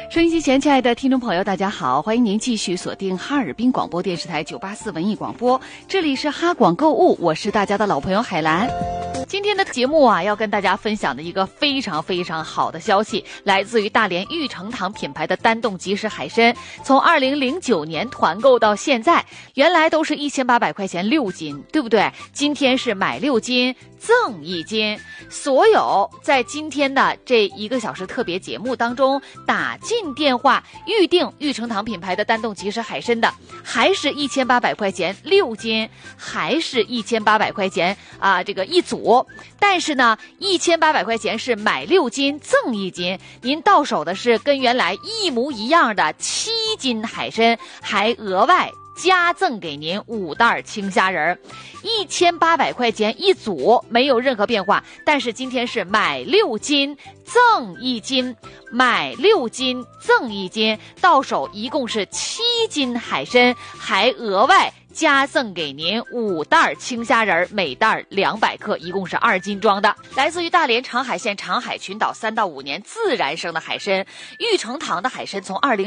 收音机前，亲爱的听众朋友，大家好，欢迎您继续锁定哈尔滨广播电视台984文艺广播，这里是哈广购物，我是大家的老朋友海兰。今天的节目啊，要跟大家分享的一个非常非常好的消息，来自于大连玉成堂品牌的单栋即食海参，从2009年团购到现在，原来都是1800块钱6斤，对不对？今天是买6斤赠1斤，所有在今天的这1个小时特别节目当中打进电话预定玉成堂品牌的单栋即食海参的，还是1800块钱6斤，还是1800块钱这个一组。但是呢，1800块钱是买6斤赠1斤，您到手的是跟原来一模一样的7斤海参，还额外加赠给您5袋青虾仁，1800块钱一组，没有任何变化。但是今天是买6斤赠1斤，买6斤赠1斤，到手一共是7斤海参，还额外加赠给您5袋青虾仁，每袋200克，一共是2斤装的。来自于大连长海县长海群岛3到5年自然生的海参，玉成堂的海参从